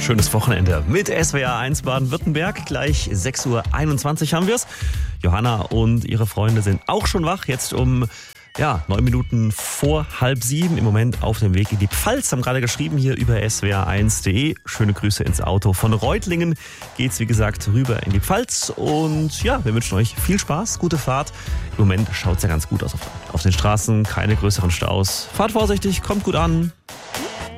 schönes Wochenende mit SWR 1 Baden-Württemberg. Gleich 6.21 Uhr haben wir es. Johanna und ihre Freunde sind auch schon wach. Jetzt um 9 Minuten vor 6:30. Im Moment auf dem Weg in die Pfalz. Haben gerade geschrieben hier über swr1.de. Schöne Grüße ins Auto. Von Reutlingen geht's wie gesagt rüber in die Pfalz. Und ja, wir wünschen euch viel Spaß, gute Fahrt. Im Moment schaut's ja ganz gut aus auf den Straßen. Keine größeren Staus. Fahrt vorsichtig, kommt gut an.